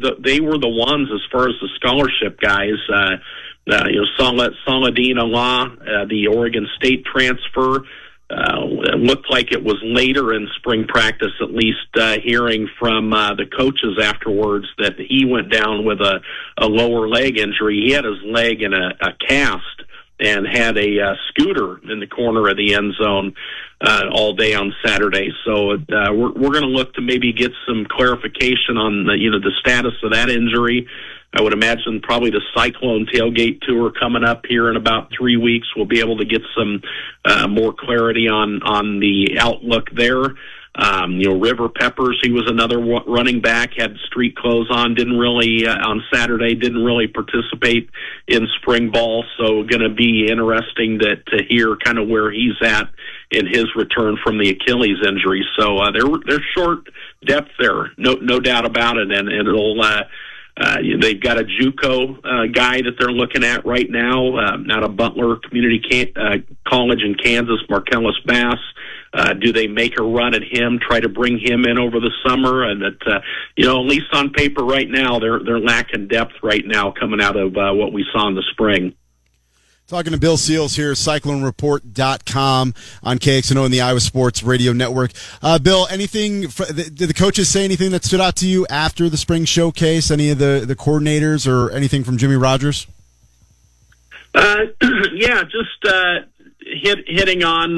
they were the ones as far as the scholarship guys. Saladin Allah, the Oregon State transfer. It looked like it was later in spring practice, at least hearing from the coaches afterwards, that he went down with a lower leg injury. He had his leg in a cast and had a scooter in the corner of the end zone all day on Saturday. So we're going to look to maybe get some clarification on the status of that injury. I would imagine probably the Cyclone Tailgate Tour coming up here in about 3 weeks. We'll be able to get some more clarity on the outlook there. River Peppers, he was another running back, had street clothes on, on Saturday, didn't really participate in spring ball. So going to be interesting to hear kind of where he's at in his return from the Achilles injury. So they're short depth there, no doubt about it, and it'll. They've got a JUCO guy that they're looking at right now, out of Butler Community College in Kansas, Marcellus Bass. Do they make a run at him, try to bring him in over the summer? And that, at least on paper right now, they're lacking depth right now coming out of what we saw in the spring. Talking to Bill Seals here, CycloneReport.com on KXNO and the Iowa Sports Radio Network. Bill, did the coaches say anything that stood out to you after the spring showcase? Any of the coordinators or anything from Jimmy Rogers? Just hitting on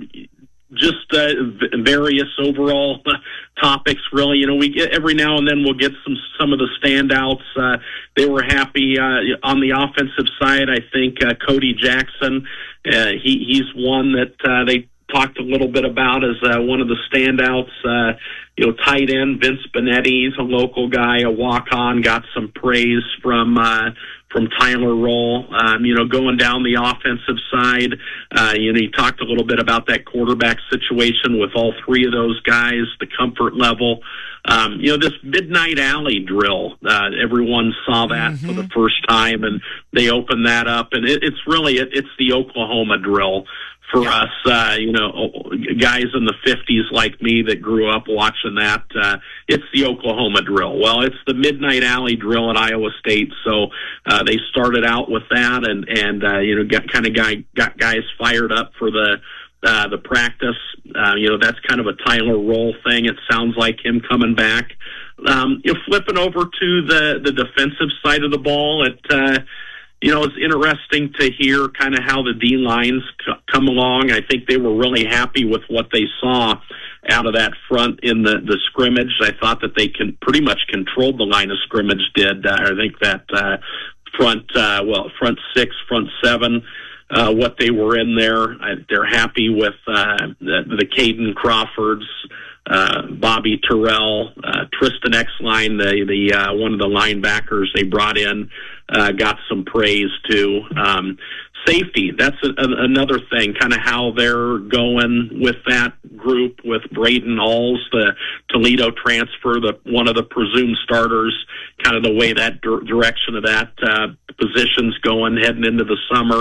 various overall topics. Really, we get every now and then we'll get some of the standouts. They were happy on the offensive side. I think Cody Jackson, he's one that they talked a little bit about as one of the standouts. Tight end Vince Benetti, he's a local guy, a walk-on, got some praise from Tyler Roll. Going down the offensive side, he talked a little bit about that quarterback situation with all three of those guys, the comfort level. This Midnight Alley drill, everyone saw that for the first time, and they opened that up, and it's the Oklahoma drill. For us, guys in the 50s like me that grew up watching that, it's the Oklahoma drill. Well, it's the Midnight Alley drill at Iowa State. So they started out with that, and got guys fired up for the practice. That's kind of a Tyler Roll thing. It sounds like him coming back. Flipping over to the defensive side of the ball, it's interesting to hear kind of how the D-lines come along. I think they were really happy with what they saw out of that front in the scrimmage. I thought that they pretty much controlled the line of scrimmage, I think that front six, front seven, what they were in there. They're happy with the Caden Crawfords, Bobby Terrell, Tristan Exline, the one of the linebackers they brought in, got some praise too. Safety, that's another thing, kind of how they're going with that group with Braden Alls, the Toledo transfer, one of the presumed starters, kind of the way that direction of that position's going heading into the summer.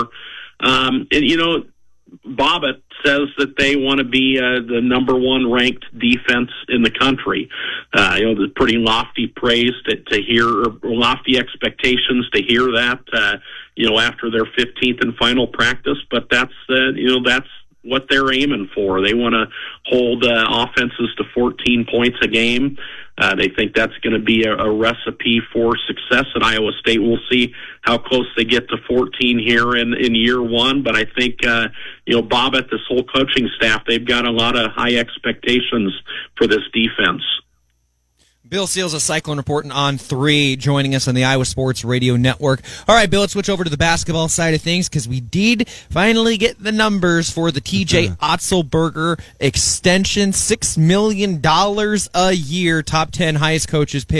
Bobbitt says that they want to be the number one ranked defense in the country. The pretty lofty praise to hear, or lofty expectations to hear that, after their 15th and final practice. But that's what they're aiming for. They want to hold offenses to 14 points a game. They think that's going to be a recipe for success at Iowa State. We'll see how close they get to 14 here in year one. But I think, Bobbitt, this whole coaching staff, they've got a lot of high expectations for this defense. Bill Seals of Cyclone Reporting on 3, joining us on the Iowa Sports Radio Network. All right, Bill, let's switch over to the basketball side of things, because we did finally get the numbers for the TJ Otzelberger extension. $6 million a year, top 10 highest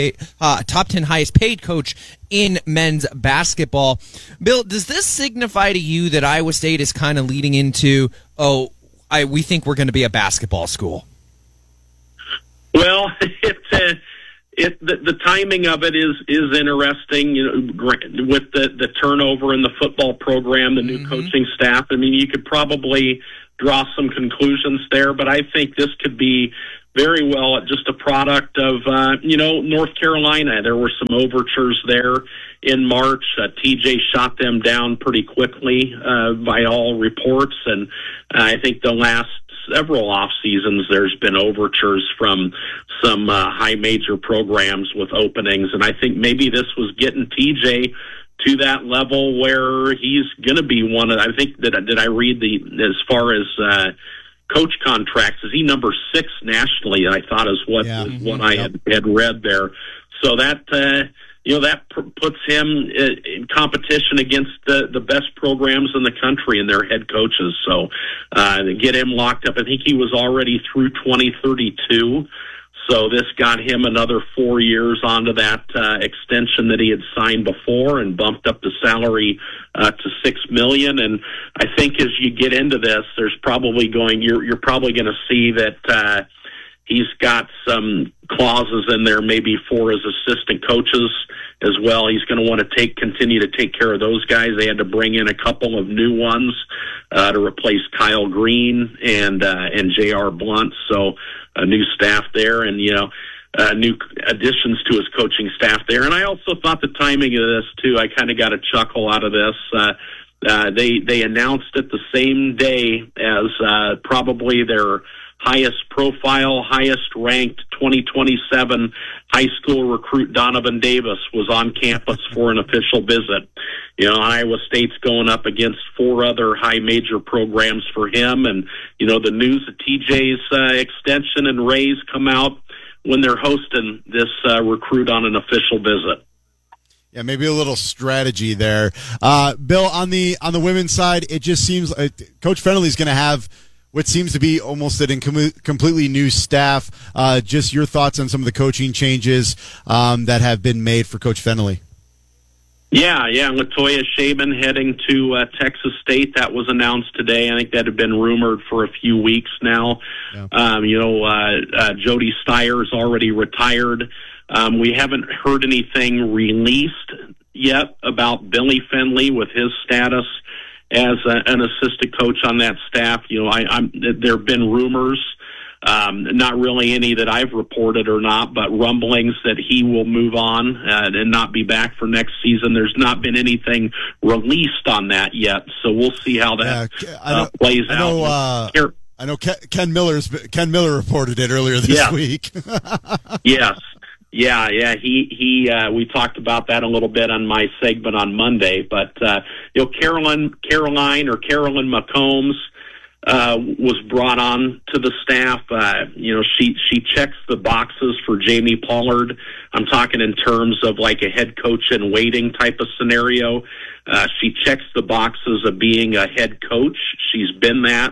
paid coach in men's basketball. Bill, does this signify to you that Iowa State is kind of leading into, we think we're going to be a basketball school? Well, the timing of it is interesting, with the turnover in the football program, the new coaching staff. I mean, you could probably draw some conclusions there, but I think this could be very well just a product of, North Carolina. There were some overtures there in March. TJ shot them down pretty quickly by all reports, and I think the last several off seasons there's been overtures from some high major programs with openings, and I think maybe this was getting TJ to that level where he's going to be one of, I think that did I read as far as coach contracts, is he number 6 nationally? I thought is what I had read there. So that puts him in competition against the best programs in the country and their head coaches. So to get him locked up, I think he was already through 2032. So this got him another 4 years onto that extension that he had signed before, and bumped up the salary to $6 million. And I think as you get into this, there's probably you're probably going to see that he's got some clauses in there, maybe for his assistant coaches as well. He's going to want to continue to take care of those guys. They had to bring in a couple of new ones to replace Kyle Green and J.R. Blunt. So a new staff there, and new additions to his coaching staff there. And I also thought the timing of this too, I kind of got a chuckle out of this. They announced it the same day as probably their highest profile, highest ranked 2027 high school recruit Donovan Davis was on campus for an official visit. Iowa State's going up against 4 other high major programs for him, and the news of TJ's extension and raise come out when they're hosting this recruit on an official visit. Yeah, maybe a little strategy there. Bill, on the women's side, it just seems Coach Fennelly's going to have what seems to be almost an completely new staff. Just your thoughts on some of the coaching changes that have been made for Coach Fennelly. Yeah. Latoya Shaban heading to Texas State. That was announced today. I think that had been rumored for a few weeks now. Yeah. Jody Steyer's already retired. We haven't heard anything released yet about Billy Fennelly with his status as an assistant coach on that staff. There have been rumors, not really any that I've reported or not, but rumblings that he will move on and not be back for next season. There's not been anything released on that yet, so we'll see how that plays out. I know Ken Miller reported it earlier this week. Yes. Yeah. We talked about that a little bit on my segment on Monday, but Carolyn McCombs was brought on to the staff. She checks the boxes for Jamie Pollard. I'm talking in terms of like a head coach in waiting type of scenario. She checks the boxes of being a head coach. She's been that.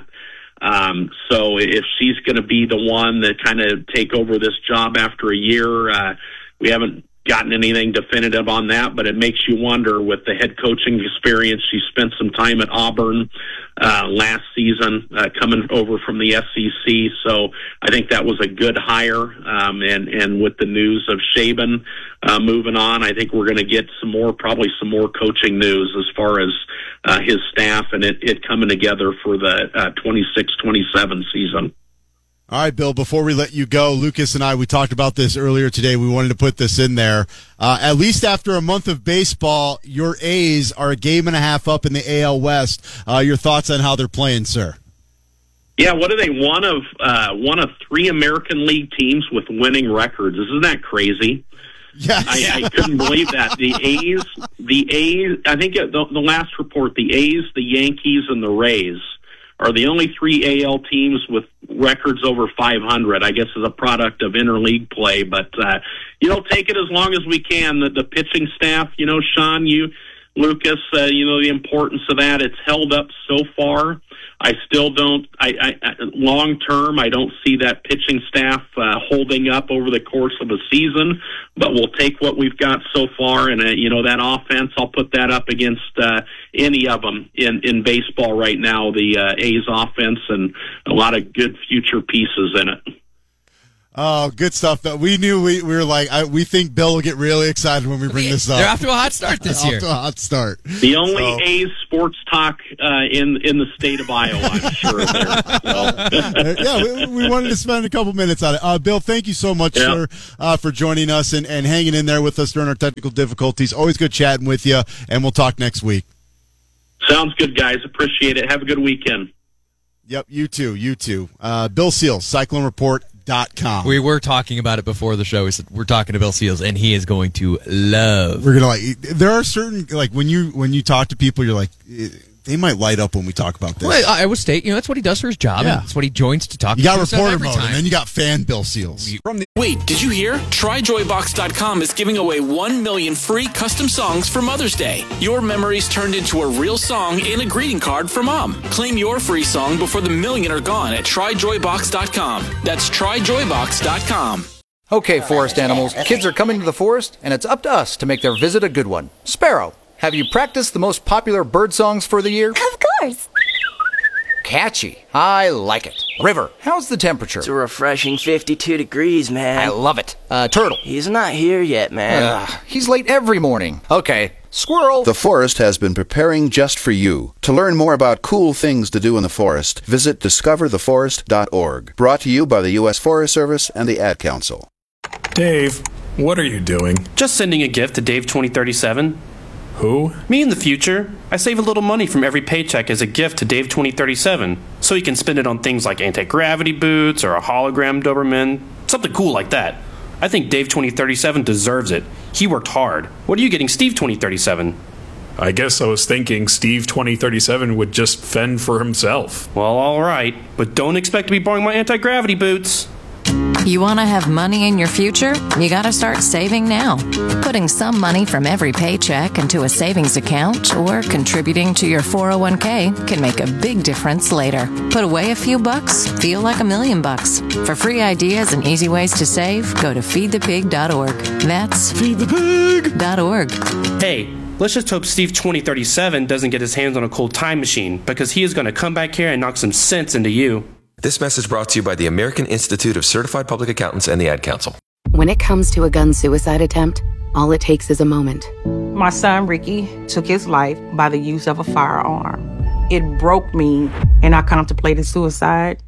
So if she's going to be the one that kind of take over this job after a year, we haven't gotten anything definitive on that, but it makes you wonder with the head coaching experience. She spent some time at Auburn last season, coming over from the SEC. So I think that was a good hire. And with the news of Shaban moving on, I think we're going to get probably some more coaching news as far as his staff and it coming together for the 26-27 season. All right, Bill, before we let you go, Lucas and I, we talked about this earlier today. We wanted to put this in there. At least after a month of baseball, your A's are a game and a half up in the AL West. Your thoughts on how they're playing, sir? Yeah, what are they? One of 3 American League teams with winning records. Isn't that crazy? Yeah, I couldn't believe that. The A's, I think the last report, the A's, the Yankees, and the Rays are the only 3 AL teams with records over 500, I guess, as a product of interleague play. But, take it as long as we can. The pitching staff, Sean, Lucas, the importance of that. It's held up so far. I still don't, long term, I don't see that pitching staff holding up over the course of a season, but we'll take what we've got so far. And, that offense, I'll put that up against any of them in baseball right now, the A's offense, and a lot of good future pieces in it. Oh, good stuff. Though we knew we were like, we think Bill will get really excited when we bring this up. They're off to a hot start this year. Off to a hot start. The only A's sports talk in the state of Iowa, I'm sure. Yeah, we wanted to spend a couple minutes on it. Bill, thank you so much, sir, for joining us and hanging in there with us during our technical difficulties. Always good chatting with you, and we'll talk next week. Sounds good, guys. Appreciate it. Have a good weekend. Yep, you too. Bill Seals, CycloneReport.com. We were talking about it before the show. We said we're talking to Bill Seals, and he is going to love. We're gonna there are certain when you talk to people, you're like, they might light up when we talk about this. Well, Iowa State, that's what he does for his job. Yeah. And that's what he joins to talk. You got to reporter mode, and then you got fan Bill Seals. Wait, did you hear? TryJoyBox.com is giving away 1 million free custom songs for Mother's Day. Your memories turned into a real song and a greeting card for Mom. Claim your free song before the million are gone at TryJoyBox.com. That's TryJoyBox.com. Okay, forest animals, kids are coming to the forest, and it's up to us to make their visit a good one. Sparrow, have you practiced the most popular bird songs for the year? Of course. Catchy. I like it. River, how's the temperature? It's a refreshing 52 degrees, man. I love it. Turtle. He's not here yet, man. He's late every morning. Okay. Squirrel. The forest has been preparing just for you. To learn more about cool things to do in the forest, visit discovertheforest.org. Brought to you by the U.S. Forest Service and the Ad Council. Dave, what are you doing? Just sending a gift to Dave 2037. Who? Me in the future. I save a little money from every paycheck as a gift to Dave 2037, so he can spend it on things like anti-gravity boots or a hologram Doberman, something cool like that. I think Dave 2037 deserves it. He worked hard. What are you getting Steve 2037? I guess I was thinking Steve 2037 would just fend for himself. Well, all right, but don't expect to be borrowing my anti-gravity boots. You want to have money in your future? You got to start saving now. Putting some money from every paycheck into a savings account or contributing to your 401k can make a big difference later. Put away a few bucks, feel like $1 million. For free ideas and easy ways to save, go to feedthepig.org. That's feedthepig.org. Hey, let's just hope Steve 2037 doesn't get his hands on a cold time machine, because he is going to come back here and knock some sense into you. This message brought to you by the American Institute of Certified Public Accountants and the Ad Council. When it comes to a gun suicide attempt, all it takes is a moment. My son, Ricky, took his life by the use of a firearm. It broke me, and I contemplated suicide.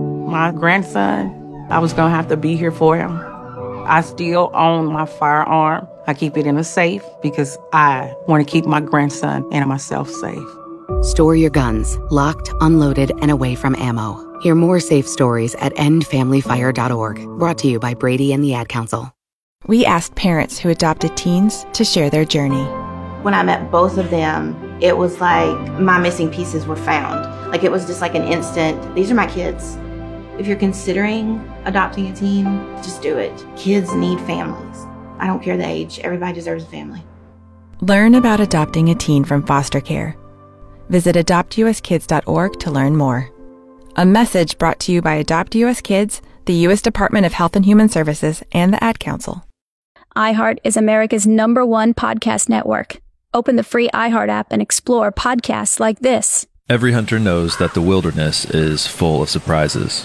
My grandson, I was going to have to be here for him. I still own my firearm. I keep it in a safe because I want to keep my grandson and myself safe. Store your guns, locked, unloaded, and away from ammo. Hear more safe stories at endfamilyfire.org. Brought to you by Brady and the Ad Council. We asked parents who adopted teens to share their journey. When I met both of them, it was like my missing pieces were found. Like it was just like an instant, these are my kids. If you're considering adopting a teen, just do it. Kids need families. I don't care the age. Everybody deserves a family. Learn about adopting a teen from foster care. Visit adoptuskids.org to learn more. A message brought to you by Adopt US Kids, the U.S. Department of Health and Human Services, and the Ad Council. iHeart is America's #1 podcast network. Open the free iHeart app and explore podcasts like this. Every hunter knows that the wilderness is full of surprises.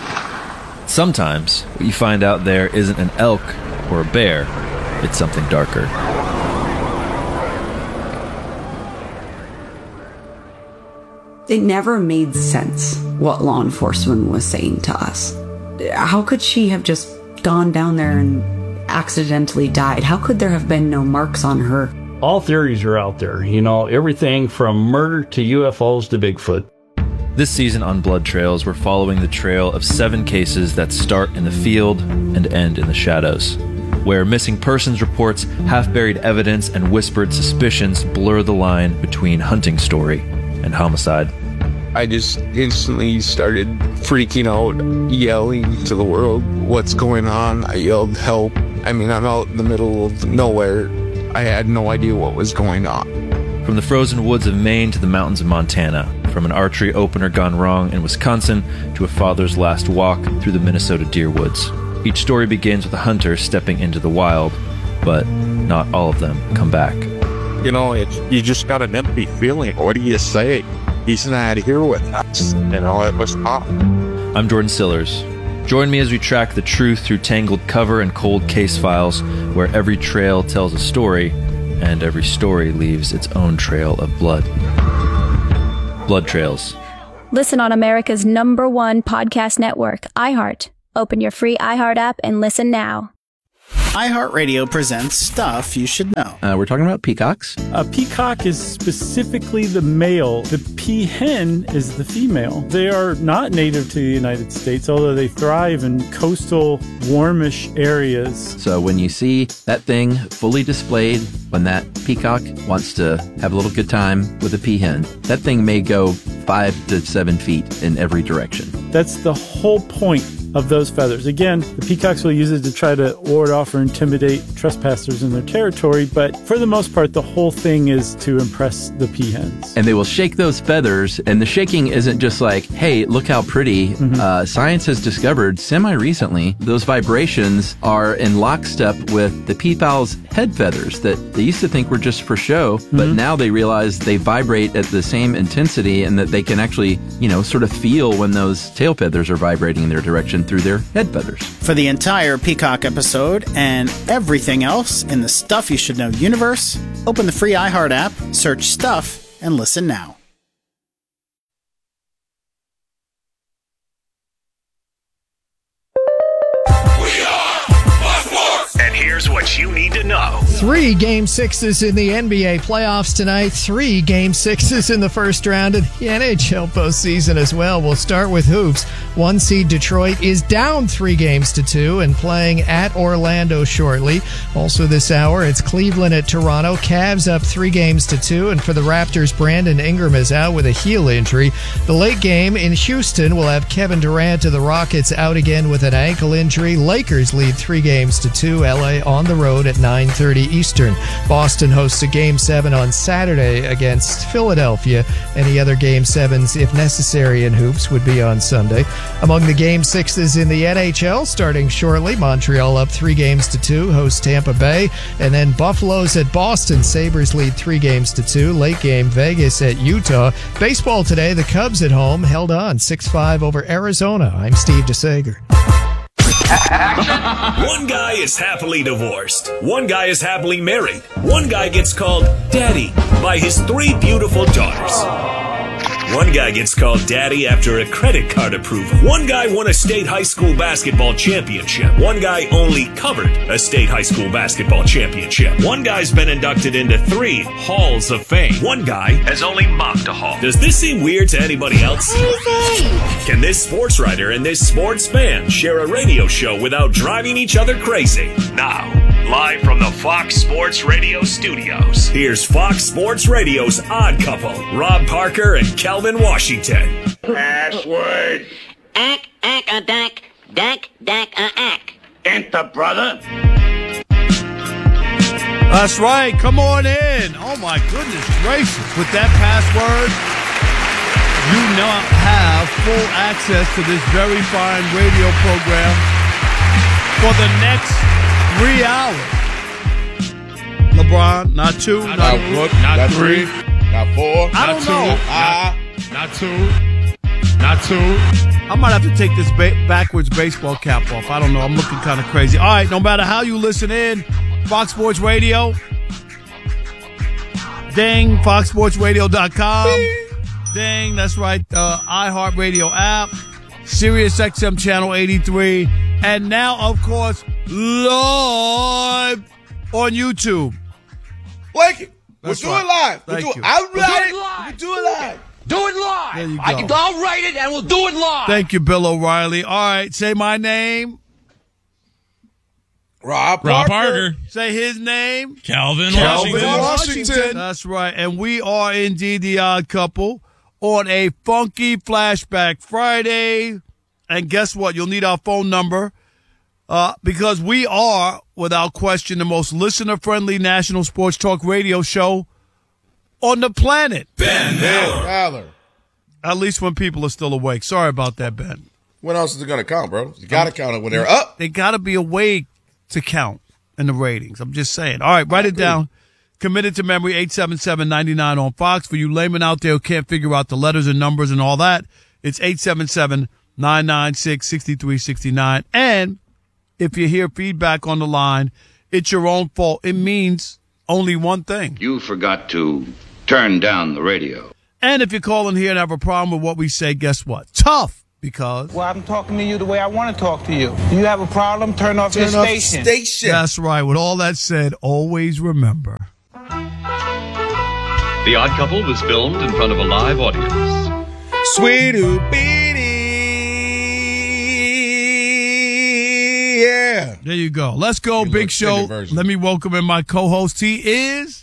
Sometimes, what you find out there isn't an elk or a bear, it's something darker. It never made sense what law enforcement was saying to us. How could she have just gone down there and accidentally died? How could there have been no marks on her? All theories are out there, everything from murder to UFOs to Bigfoot. This season on Blood Trails, we're following the trail of 7 cases that start in the field and end in the shadows, where missing persons reports, half-buried evidence, and whispered suspicions blur the line between hunting story and homicide. I just instantly started freaking out, yelling to the world, "What's going on?" I yelled, "Help." I'm out in the middle of nowhere. I had no idea what was going on. From the frozen woods of Maine to the mountains of Montana, from an archery opener gone wrong in Wisconsin to a father's last walk through the Minnesota deer woods. Each story begins with a hunter stepping into the wild, but not all of them come back. You just got an empty feeling. What do you say? He's not here with us. It was tough. I'm Jordan Sillers. Join me as we track the truth through tangled cover and cold case files, where every trail tells a story, and every story leaves its own trail of blood. Blood Trails. Listen on America's #1 podcast network, iHeart. Open your free iHeart app and listen now. iHeartRadio presents Stuff You Should Know. We're talking about peacocks. A peacock is specifically the male. The peahen is the female. They are not native to the United States, although they thrive in coastal, warmish areas. So when you see that thing fully displayed, when that peacock wants to have a little good time with a peahen, that thing may go 5 to 7 feet in every direction. That's the whole point of those feathers. Again, the peacocks will use it to try to ward off or intimidate trespassers in their territory, but for the most part, the whole thing is to impress the peahens. And they will shake those feathers, and the shaking isn't just like, hey, look how pretty. Science has discovered semi-recently those vibrations are in lockstep with the peafowl's head feathers that they used to think were just for show, but now they realize they vibrate at the same intensity and that they can actually, sort of feel when those tail feathers are vibrating in their direction through their head feathers. For the entire Peacock episode and everything else in the Stuff You Should Know universe, open the free iHeart app, search Stuff, and listen now. And here's what you need to know. 3 Game 6s in the NBA playoffs tonight. 3 Game 6s in the first round of the NHL postseason as well. We'll start with hoops. 1 seed Detroit is down 3 games to 2 and playing at Orlando shortly. Also this hour, it's Cleveland at Toronto. Cavs up 3 games to 2. And for the Raptors, Brandon Ingram is out with a heel injury. The late game in Houston will have Kevin Durant of the Rockets out again with an ankle injury. Lakers lead 3 games to 2. LA on the road at 9:30 Eastern. Boston hosts a Game 7 on Saturday against Philadelphia. Any other Game 7s, if necessary, in hoops would be on Sunday. Among the Game 6s in the NHL, starting shortly, Montreal up 3 games to 2, hosts Tampa Bay. And then Buffalo's at Boston. Sabres lead 3 games to 2. Late game, Vegas at Utah. Baseball today, the Cubs at home held on 6-5 over Arizona. I'm Steve DeSager. One guy is happily divorced. One guy is happily married. One guy gets called Daddy by his 3 beautiful daughters. One guy gets called Daddy after a credit card approval. One guy won a state high school basketball championship. One guy only covered a state high school basketball championship. One guy's been inducted into 3 halls of fame. One guy has only mocked a hall. Does this seem weird to anybody else? Can this sports writer and this sports fan share a radio show without driving each other crazy? Now, live from the Fox Sports Radio studios, here's Fox Sports Radio's odd couple, Rob Parker and Calvin Washington. Password. Ack. Enter, brother. That's right. Come on in. Oh, my goodness gracious. With that password, you now have full access to this very fine radio program for the next 3 hours. LeBron, not 2, not 3, not 4, I don't know. Not 2. I might have to take this backwards baseball cap off. I don't know. I'm looking kind of crazy. All right, no matter how you listen in, Fox Sports Radio. Ding, foxsportsradio.com. Ding, that's right. iHeartRadio app, Sirius XM Channel 83, and now, of course, live on YouTube. Blakey, we'll That's do right. it live. Thank you. I'll We'll do write it it. live. We'll do it live. Do it live. There you go. I'll write it and we'll do it live. Thank you, Bill O'Reilly. All right, say my name. Rob Parker. Say his name. Calvin Washington. That's right. And we are indeed the odd couple on a funky Flashback Friday. And guess what? You'll need our phone number because we are, without question, the most listener-friendly national sports talk radio show on the planet. Ben Maller. At least when people are still awake. Sorry about that, Ben. When else is it going to count, bro? You got to count it when they're up. They got to be awake to count in the ratings. I'm just saying. All right, write it down. Committed to memory, 877-99 on Fox. For you laymen out there who can't figure out the letters and numbers and all that, it's 877-99 996-6369. And if you hear feedback on the line, it's your own fault. It means only one thing. You forgot to turn down the radio. And if you call in here and have a problem with what we say, guess what? Tough, because... Well, I'm talking to you the way I want to talk to you. Do you have a problem? Turn off your station. That's right. With all that said, always remember. The Odd Couple was filmed in front of a live audience. Sweet Beanie. Yeah. There you go. Let's go, Big Show. Let me welcome in my co-host. He is...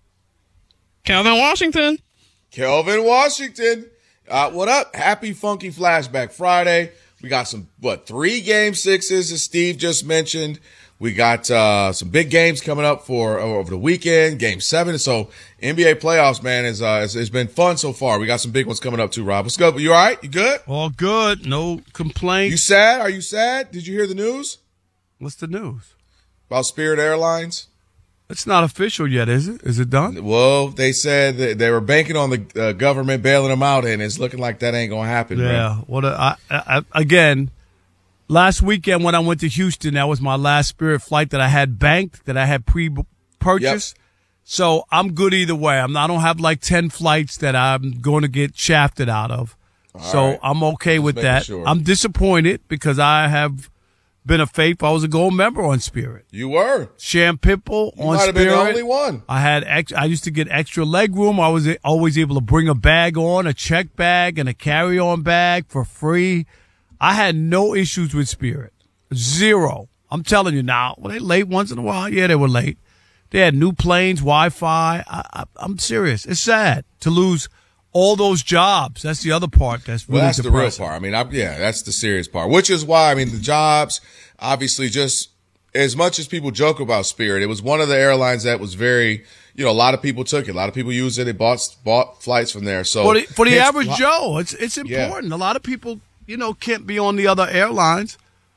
Calvin Washington. Kelvin Washington. What up? Happy Funky Flashback Friday. We got some, 3 Game 6s, as Steve just mentioned. We got some big games coming up for over the weekend, Game 7. So NBA playoffs, man, it's been fun so far. We got some big ones coming up too, Rob. What's good? You all right? You good? All good. No complaints. You sad? Are you sad? Did you hear the news? What's the news? About Spirit Airlines? It's not official yet, is it? Is it done? Well, they said that they were banking on the government bailing them out, and it's looking like that ain't going to happen. Yeah. Bro. Again, last weekend when I went to Houston, that was my last Spirit flight that I had banked, that I had pre-purchased. Yep. So I'm good either way. I don't have like 10 flights that I'm going to get shafted out of. So right. I'm okay with that. Sure. I'm disappointed because I have been a faithful. I was a gold member on Spirit. You were. Sham Pipple on Spirit. You might have been the only one. I used to get extra leg room. I was always able to bring a bag on, a check bag, and a carry-on bag for free. I had no issues with Spirit. Zero. I'm telling you now. Were they late once in a while? Yeah, they were late. They had new planes, Wi-Fi. I'm serious. It's sad to lose all those jobs. That's the other part that's really depressing. The real part. I mean, that's the serious part, which is why, I mean, the jobs, obviously, just as much as people joke about Spirit, it was one of the airlines that was very, a lot of people took it. A lot of people used it. They bought flights from there. So for the average Joe, it's important. Yeah. A lot of people, can't be on the other airlines.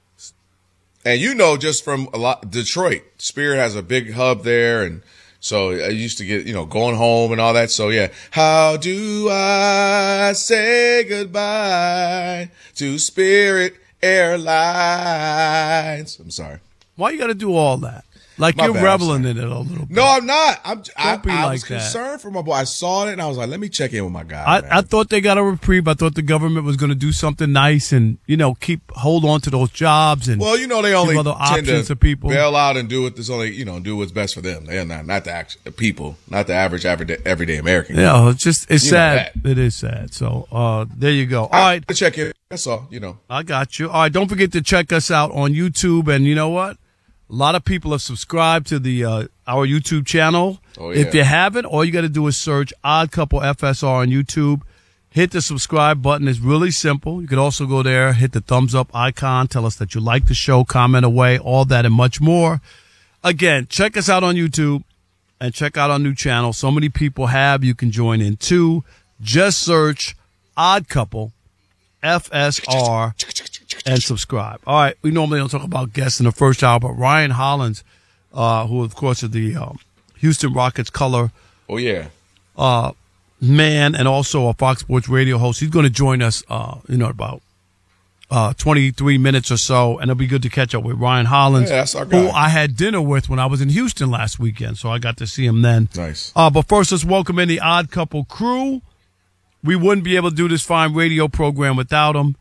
And just from Detroit, Spirit has a big hub there, and so I used to get, going home and all that. So, yeah. How do I say goodbye to Spirit Airlines? I'm sorry. Why you got to do all that? Like you're reveling in it a little bit. No, I'm not. I that. was concerned for my boy. I saw it and I was like, let me check in with my guy. I thought they got a reprieve. I thought the government was going to do something nice and, hold on to those jobs and they only other tend options to to people. Bail out and do what there's only, do what's best for them. They're not the people, not the average everyday American. Yeah, it's sad. It is sad. So, there you go. All right. Check in. That's all, I got you. All right. Don't forget to check us out on YouTube. And you know what? A lot of people have subscribed to the our YouTube channel. Oh, yeah. If you haven't, all you got to do is search Odd Couple FSR on YouTube. Hit the subscribe button. It's really simple. You can also go there, hit the thumbs up icon, tell us that you like the show, comment away, all that and much more. Again, check us out on YouTube and check out our new channel. So many people have. You can join in too. Just search Odd Couple FSR and subscribe. All right, we normally don't talk about guests in the first hour, but Ryan Hollins, who of course is the Houston Rockets color, man, and also a Fox Sports Radio host, he's going to join us, about 23 minutes or so, and it'll be good to catch up with Ryan Hollins, that's our guy, who I had dinner with when I was in Houston last weekend, so I got to see him then. Nice. But first, let's welcome in the Odd Couple crew. We wouldn't be able to do this fine radio program without him.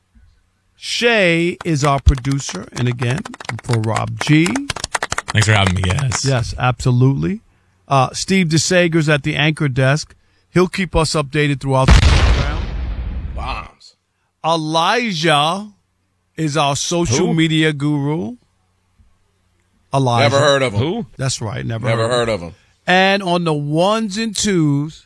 Shay is our producer, and again, for Rob G. Thanks for having me, guys. Yes, absolutely. Steve DeSager's at the anchor desk. He'll keep us updated throughout the program. Bombs. Elijah is our social media guru. Elijah. Never heard of him. Who? That's right, never heard of him. And on the ones and twos,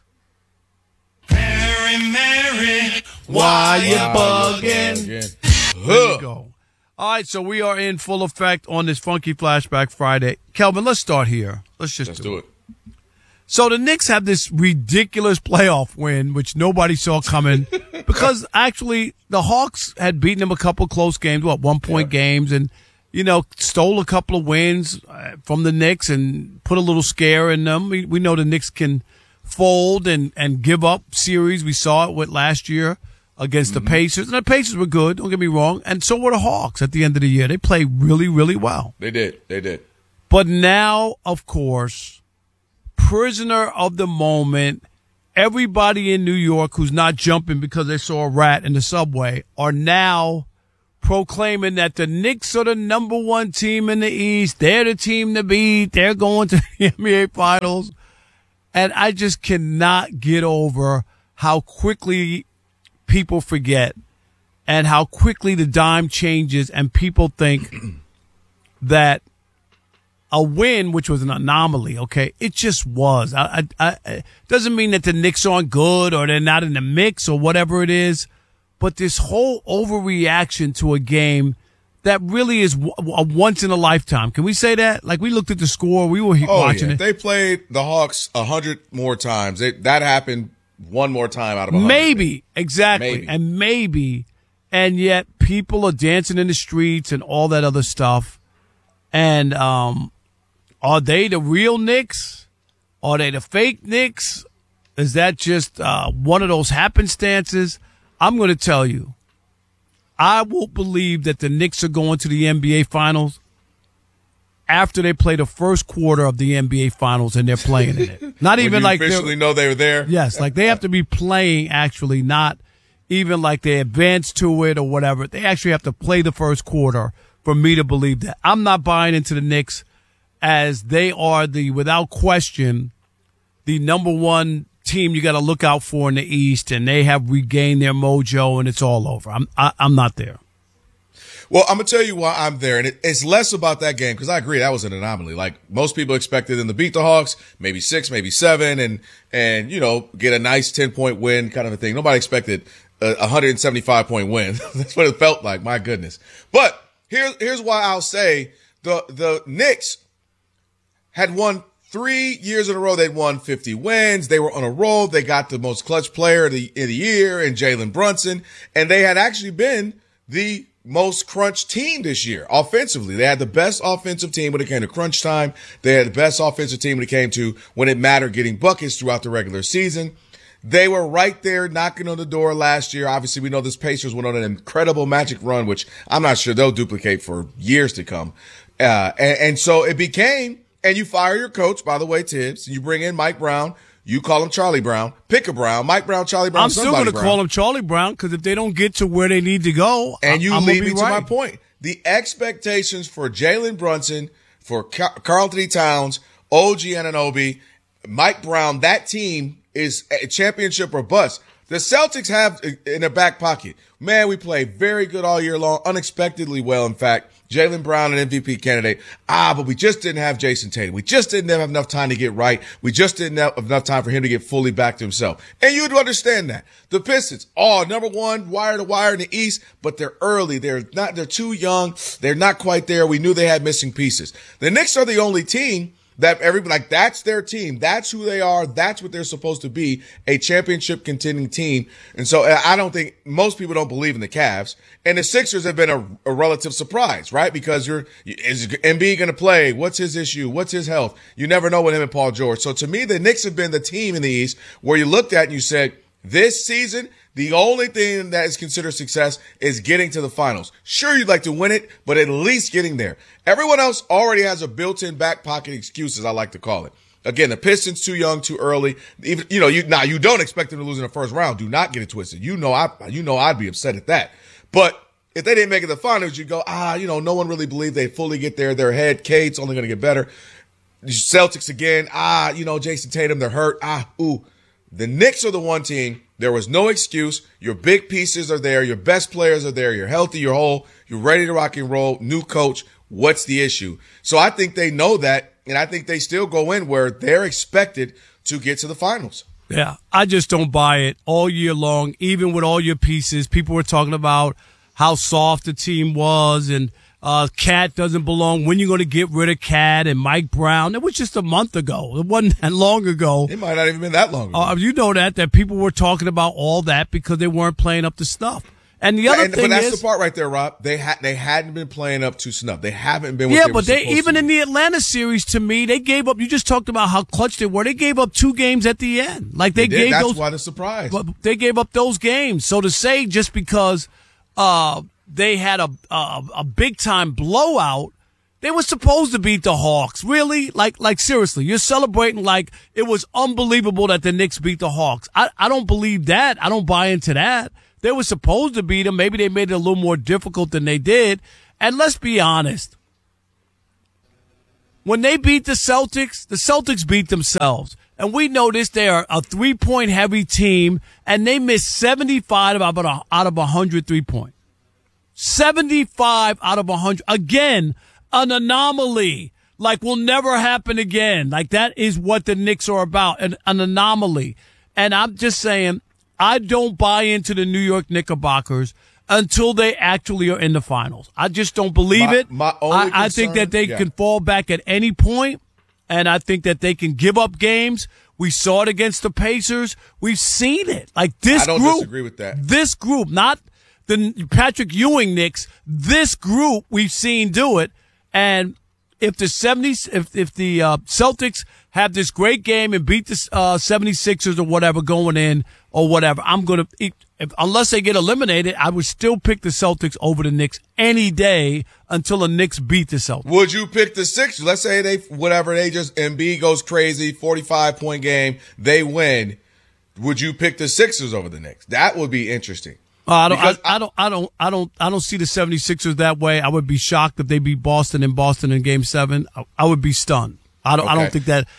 Mary, why you bugging? There you go. All right, so we are in full effect on this Funky Flashback Friday. Kelvin, let's start here. Let's do it. So the Knicks have this ridiculous playoff win, which nobody saw coming, because actually the Hawks had beaten them a couple close games, 1-point games, and, stole a couple of wins from the Knicks and put a little scare in them. We know the Knicks can fold and give up series. We saw it with last year against the Pacers. And the Pacers were good, don't get me wrong, and so were the Hawks at the end of the year. They played really, really well. They did. But now, of course, prisoner of the moment, everybody in New York who's not jumping because they saw a rat in the subway are now proclaiming that the Knicks are the number one team in the East. They're the team to beat. They're going to the NBA Finals. And I just cannot get over how quickly people forget and how quickly the dime changes and people think that a win, which was an anomaly, okay, it just was. It doesn't mean that the Knicks aren't good or they're not in the mix or whatever it is, but this whole overreaction to a game that really is a once in a lifetime. Can we say that? Like, we looked at the score, we were watching it. If they played the Hawks 100 more times, that happened one more time out of 100. Maybe, exactly. And yet people are dancing in the streets and all that other stuff. And are they the real Knicks? Are they the fake Knicks? Is that just one of those happenstances? I'm going to tell you, I won't believe that the Knicks are going to the NBA Finals after they play the first quarter of the NBA Finals and they're playing in it. Not even like officially know they were there. Yes, like they have to be playing actually, not even like they advanced to it or whatever. They actually have to play the first quarter for me to believe that. I'm not buying into the Knicks as they are without question, the number one team you got to look out for in the East, and they have regained their mojo, and it's all over. I'm not there. Well, I'm going to tell you why I'm there, and it's less about that game, because I agree that was an anomaly. Like, most people expected them to beat the Hawks, maybe 6, maybe 7, and get a nice 10-point win kind of a thing. Nobody expected a 175-point win. That's what it felt like, my goodness. But here's why I'll say the Knicks had won 3 years in a row. They'd won 50 wins. They were on a roll. They got the most clutch player of the year in Jalen Brunson. And they had actually been the most crunch team this year offensively. They had the best offensive team when it came to crunch time. They had the best offensive team when it came to when it mattered getting buckets throughout the regular season. They were right there knocking on the door last year. Obviously, we know this Pacers went on an incredible Magic run, which I'm not sure they'll duplicate for years to come. And so it became, and you fire your coach, by the way, Tibbs, and you bring in Mike Brown. You call him Charlie Brown. Pick a Brown. Mike Brown, Charlie Brown, I'm still going to call him Charlie Brown, because if they don't get to where they need to go, and you I'm lead me right. to my point. The expectations for Jalen Brunson, for Karl Anthony Towns, OG Anunoby, Mike Brown, that team is a championship or bust. The Celtics have in their back pocket, man, we played very good all year long, unexpectedly well, in fact. Jaylen Brown, an MVP candidate. But we just didn't have Jason Tatum. We just didn't have enough time to get right. We just didn't have enough time for him to get fully back to himself. And you'd understand that. The Pistons, number one, wire to wire in the East, but they're early. They're too young. They're not quite there. We knew they had missing pieces. The Knicks are the only team that that's their team. That's who they are. That's what they're supposed to be, a championship contending team. And so I don't think most people don't believe in the Cavs. And the Sixers have been a relative surprise, right? Because is Embiid going to play? What's his issue? What's his health? You never know with him and Paul George. So to me, the Knicks have been the team in the East where you looked at and you said, this season, the only thing that is considered success is getting to the finals. Sure, you'd like to win it, but at least getting there. Everyone else already has a built-in back pocket excuse, as I like to call it. Again, the Pistons too young, too early. Even you don't expect them to lose in the first round. Do not get it twisted. I'd be upset at that. But if they didn't make it to the finals, you go, no one really believed they'd fully get there. Their head, Cade's only going to get better. The Celtics again, Jason Tatum, they're hurt. The Knicks are the one team. There was no excuse. Your big pieces are there. Your best players are there. You're healthy. You're whole. You're ready to rock and roll. New coach. What's the issue? So I think they know that, and I think they still go in where they're expected to get to the finals. Yeah, I just don't buy it all year long, even with all your pieces. People were talking about how soft the team was, and Cat doesn't belong. When you going to get rid of Cat and Mike Brown? It was just a month ago. It wasn't that long ago. It might not even been that long ago. You know that people were talking about all that because they weren't playing up to stuff. And the other thing but that's is, the part right there, Rob. They hadn't been playing up to snuff. They haven't been. What yeah, they but were supposed even to in the Atlanta series, to me, they gave up. You just talked about how clutch they were. They gave up 2 games at the end. Like they gave That's those. why the surprise. They gave up those games. So to say just because they had a big time blowout, they were supposed to beat the Hawks. Really? Like seriously, you're celebrating like it was unbelievable that the Knicks beat the Hawks. I don't believe that. I don't buy into that. They were supposed to beat them. Maybe they made it a little more difficult than they did. And let's be honest. When they beat the Celtics beat themselves. And we know this. They are a 3-point heavy team, and they missed 75 out of 100 3-point. 75 out of 100. Again, an anomaly. Like will never happen again. Like that is what the Knicks are about, an anomaly. And I'm just saying, I don't buy into the New York Knickerbockers until they actually are in the finals. I just don't believe it. I think that they can fall back at any point, and I think that they can give up games. We saw it against the Pacers. We've seen it. Like this group. I don't disagree with that. This group, not the Patrick Ewing Knicks, this group we've seen do it. And if the Celtics have this great game and beat the 76ers or whatever going in or whatever, I'm going to, unless they get eliminated, I would still pick the Celtics over the Knicks any day until the Knicks beat the Celtics. Would you pick the Sixers? Let's say Embiid goes crazy, 45-point game, they win. Would you pick the Sixers over the Knicks? That would be interesting. I don't see the 76ers that way. I would be shocked if they beat Boston in Game 7. I would be stunned. I don't think that.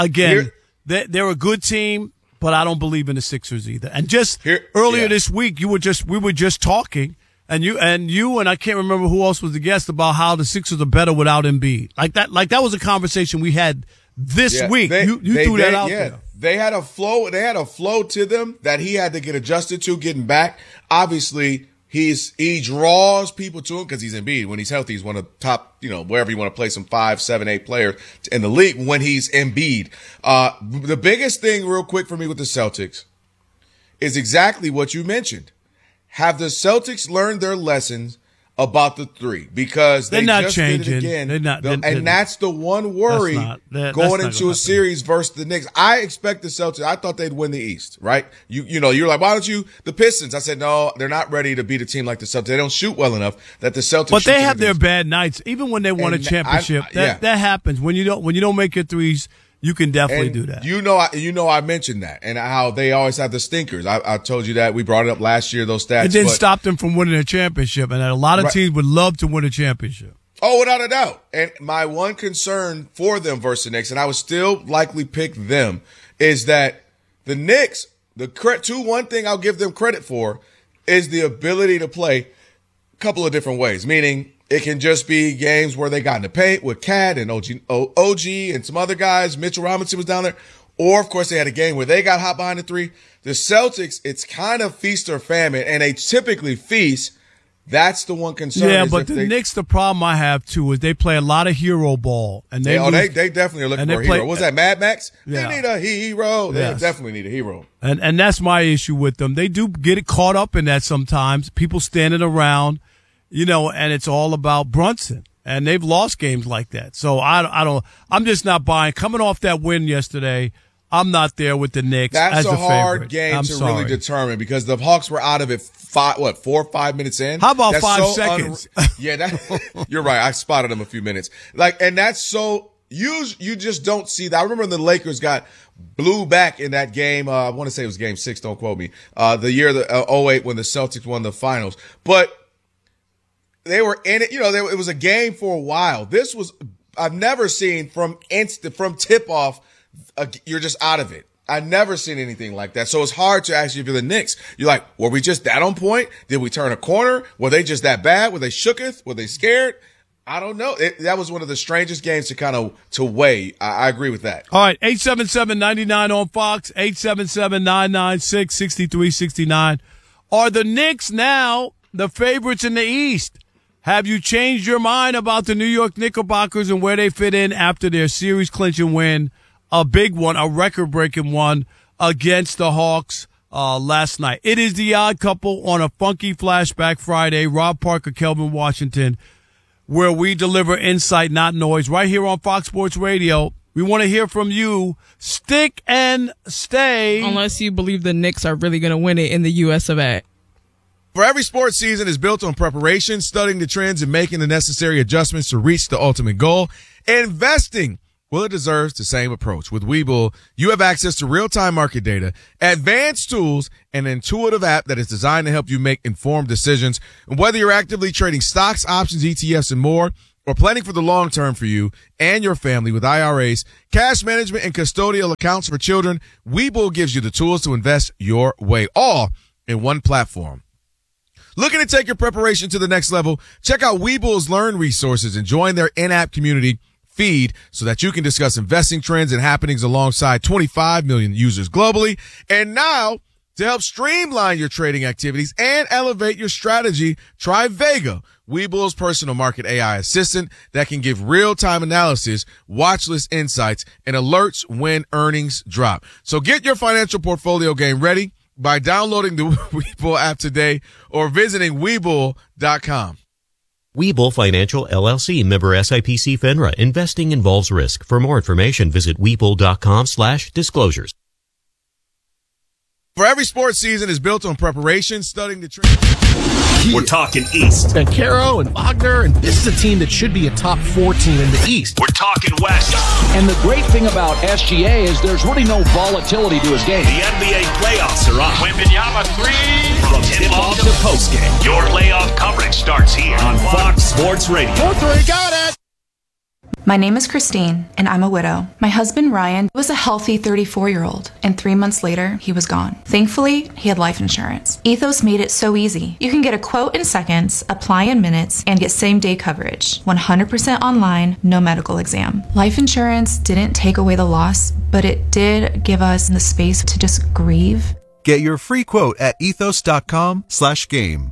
They're a good team, but I don't believe in the Sixers either. And just earlier this week, we were just talking, and you and I can't remember who else was the guest about how the Sixers are better without Embiid. Like that was a conversation we had this week. You threw that out there. They had a flow. They had a flow to them that he had to get adjusted to getting back. Obviously, he draws people to him because he's Embiid. When he's healthy, he's one of the top, wherever you want to play some 5, 7, 8 players in the league when he's Embiid. The biggest thing real quick for me with the Celtics is exactly what you mentioned. Have the Celtics learned their lessons about the three? Because they're not changing. Did it again. And that's the one worry going into a series versus the Knicks. I expect the Celtics. I thought they'd win the East, right? You're like, why don't you? The Pistons. I said, no, they're not ready to beat a team like the Celtics. They don't shoot well enough that the Celtics. But they have their bad nights, even when they won a championship. That happens when you don't make your threes. You can definitely do that. I mentioned that and how they always have the stinkers. I told you that. We brought it up last year, those stats. It didn't stop them from winning a championship, and a lot of teams would love to win a championship. Oh, without a doubt. And my one concern for them versus the Knicks, and I would still likely pick them, is that the Knicks, one thing I'll give them credit for is the ability to play a couple of different ways, meaning it can just be games where they got in the paint with Cat and OG and some other guys. Mitchell Robinson was down there. Or, of course, they had a game where they got hot behind the three. The Celtics, it's kind of feast or famine, and they typically feast. That's the one concern. Yeah, but the Knicks, the problem I have, too, is they play a lot of hero ball. And they definitely are looking for a hero. What was that, Mad Max? Yeah. They need a hero. They definitely need a hero. And that's my issue with them. They do get caught up in that sometimes. People standing around. And it's all about Brunson, and they've lost games like that. So I'm just not buying. Coming off that win yesterday, I'm not there with the Knicks. That's as a hard favorite. game to really determine because the Hawks were out of it 4 or 5 minutes in. How about 5 seconds? You're right. I spotted them a few minutes. And that's so you just don't see that. I remember the Lakers got blew back in that game. I want to say it was game 6. Don't quote me. The year 08 when the Celtics won the finals, but they were in it. It was a game for a while. I've never seen from tip off. You're just out of it. I've never seen anything like that. So it's hard to actually, if you're the Knicks, you're like, were we just that on point? Did we turn a corner? Were they just that bad? Were they shooketh? Were they scared? I don't know. That was one of the strangest games to weigh. I agree with that. All right. 877-99 on Fox, 877-996-6369. Are the Knicks now the favorites in the East? Have you changed your mind about the New York Knickerbockers and where they fit in after their series clinching win, a big one, a record-breaking one against the Hawks last night. It is The Odd Couple on a Funky Flashback Friday. Rob Parker, Kelvin Washington, where we deliver insight, not noise, right here on Fox Sports Radio. We want to hear from you. Stick and stay. Unless you believe the Knicks are really going to win it in the US of A. For every sports season is built on preparation, studying the trends, and making the necessary adjustments to reach the ultimate goal. Investing, well, it deserves the same approach. With Webull, you have access to real-time market data, advanced tools, and an intuitive app that is designed to help you make informed decisions. And whether you're actively trading stocks, options, ETFs, and more, or planning for the long term for you and your family with IRAs, cash management, and custodial accounts for children, Webull gives you the tools to invest your way, all in one platform. Looking to take your preparation to the next level? Check out Webull's Learn resources and join their in-app community feed so that you can discuss investing trends and happenings alongside 25 million users globally. And now, to help streamline your trading activities and elevate your strategy, try Vega, Webull's personal market AI assistant that can give real-time analysis, watch list insights, and alerts when earnings drop. So get your financial portfolio game ready by downloading the Webull app today or visiting Webull.com. Webull Financial LLC, member SIPC FINRA. Investing involves risk. For more information, visit Webull.com/disclosures. For every sports season is built on preparation, studying the trends. We're talking East. Caro and Wagner, and this is a team that should be a top 4 team in the East. We're talking West. And the great thing about SGA is there's really no volatility to his game. The NBA playoffs are on. Wembanyama 3. From tip-off to postgame, your playoff coverage starts here on Fox Sports Radio. 4-3, got it! My name is Christine, and I'm a widow. My husband, Ryan, was a healthy 34-year-old, and 3 months later, he was gone. Thankfully, he had life insurance. Ethos made it so easy. You can get a quote in seconds, apply in minutes, and get same-day coverage. 100% online, no medical exam. Life insurance didn't take away the loss, but it did give us the space to just grieve. Get your free quote at ethos.com/game.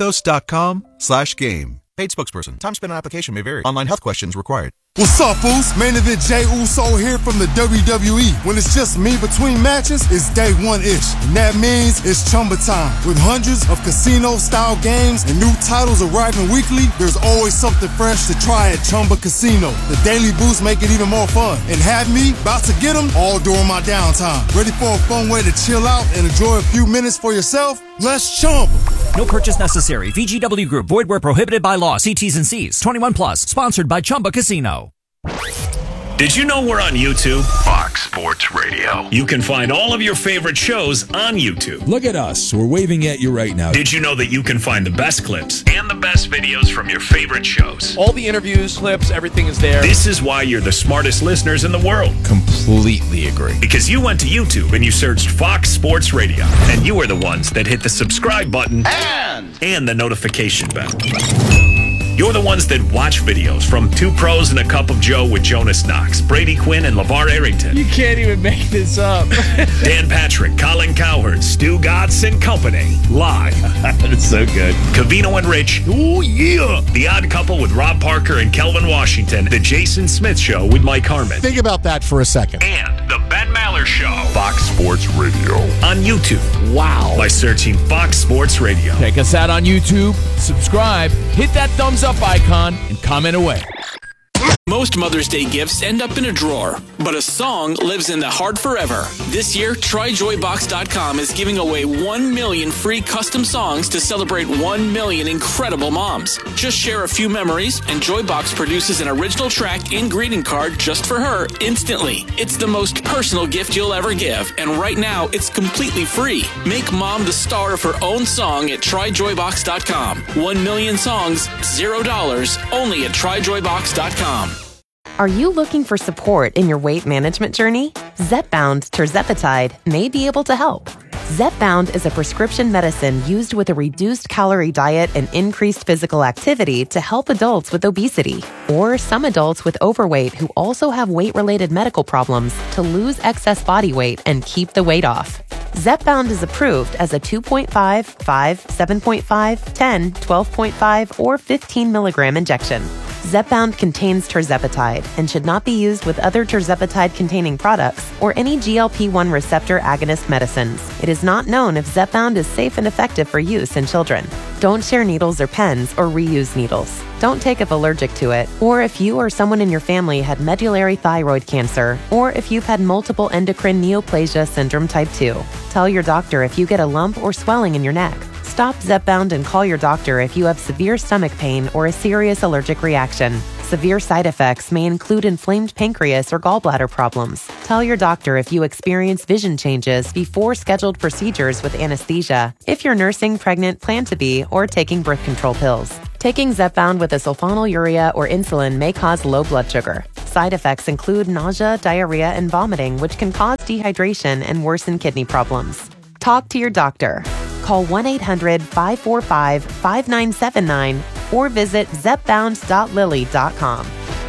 Ethos.com/game. Paid spokesperson. Time spent on application may vary. Online health questions required. What's up, Foos? Main event Jey Uso here from the WWE. When it's just me between matches, it's day one-ish. And that means it's Chumba time. With hundreds of casino-style games and new titles arriving weekly, there's always something fresh to try at Chumba Casino. The daily boosts make it even more fun. And have me about to get them all during my downtime. Ready for a fun way to chill out and enjoy a few minutes for yourself? Let's Chumba. No purchase necessary. VGW Group. Void where prohibited by law. See T's and C's. 21 plus. Sponsored by Chumba Casino. Did you know we're on YouTube? Fox Sports Radio. You can find all of your favorite shows on YouTube. Look at us. We're waving at you right now. Did you know that you can find the best clips and the best videos from your favorite shows? All the interviews, clips, everything is there. This is why you're the smartest listeners in the world. Completely agree. Because you went to YouTube and you searched Fox Sports Radio. And you were the ones that hit the subscribe button and the notification bell. You're the ones that watch videos from Two Pros and a Cup of Joe with Jonas Knox, Brady Quinn, and LeVar Arrington. You can't even make this up. Dan Patrick, Colin Cowherd, Stu Gatz and Company. Live. That's so good. Covino and Rich. Oh, yeah. The Odd Couple with Rob Parker and Kelvin Washington. The Jason Smith Show with Mike Harmon. Think about that for a second. And The Ben Maller Show. Fox Sports Radio. On YouTube. Wow. By searching Fox Sports Radio. Check us out on YouTube. Subscribe. Hit that thumbs up icon and comment away. Most Mother's Day gifts end up in a drawer, but a song lives in the heart forever. This year, TryJoyBox.com is giving away 1 million free custom songs to celebrate 1 million incredible moms. Just share a few memories, and Joybox produces an original track and greeting card just for her instantly. It's the most personal gift you'll ever give, and right now, it's completely free. Make mom the star of her own song at TryJoyBox.com. 1 million songs, $0, only at TryJoyBox.com. Are you looking for support in your weight management journey? Zepbound tirzepatide may be able to help. Zepbound is a prescription medicine used with a reduced calorie diet and increased physical activity to help adults with obesity or some adults with overweight who also have weight-related medical problems to lose excess body weight and keep the weight off. Zepbound is approved as a 2.5, 5, 7.5, 10, 12.5, or 15 milligram injection. Zepbound contains tirzepatide and should not be used with other tirzepatide-containing products or any GLP-1 receptor agonist medicines. It is not known if Zepbound is safe and effective for use in children. Don't share needles or pens or reuse needles. Don't take if allergic to it, or if you or someone in your family had medullary thyroid cancer, or if you've had multiple endocrine neoplasia syndrome type 2. Tell your doctor if you get a lump or swelling in your neck. Stop Zepbound and call your doctor if you have severe stomach pain or a serious allergic reaction. Severe side effects may include inflamed pancreas or gallbladder problems. Tell your doctor if you experience vision changes before scheduled procedures with anesthesia, if you're nursing, pregnant, plan to be, or taking birth control pills. Taking Zepbound with a sulfonylurea or insulin may cause low blood sugar. Side effects include nausea, diarrhea, and vomiting, which can cause dehydration and worsen kidney problems. Talk to your doctor. Call 1-800-545-5979 or visit zepbound.lily.com.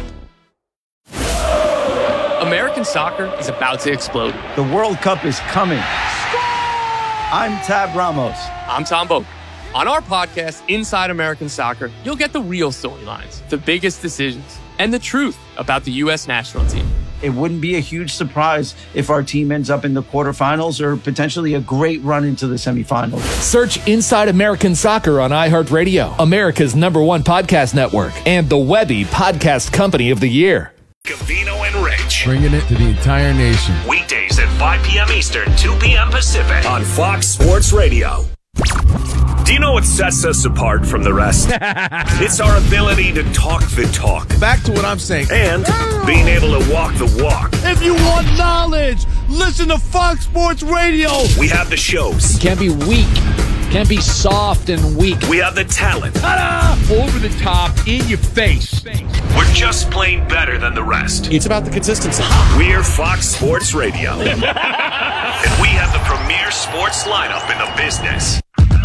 American soccer is about to explode. The World Cup is coming. I'm Tab Ramos. I'm Tom Boak. On our podcast, Inside American Soccer, you'll get the real storylines, the biggest decisions, and the truth about the U.S. national team. It wouldn't be a huge surprise if our team ends up in the quarterfinals or potentially a great run into the semifinals. Search Inside American Soccer on iHeartRadio, America's #1 podcast network, and the Webby Podcast Company of the Year. Covino and Rich. Bringing it to the entire nation. Weekdays at 5 p.m. Eastern, 2 p.m. Pacific on Fox Sports Radio. Do you know what sets us apart from the rest? It's our ability to talk the talk. Back to what I'm saying. And being able to walk the walk. If you want knowledge, listen to Fox Sports Radio. We have the shows. Can't be weak. Can't be soft and weak. We have the talent. Ta-da! Over the top, in your face. We're just plain better than the rest. It's about the consistency. We're Fox Sports Radio. And we have the premier sports lineup in the business.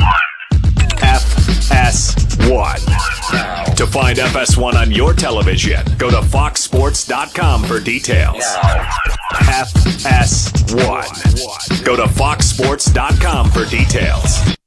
FS1. To find FS1 on your television, go to foxsports.com for details. FS1. Go to foxsports.com for details.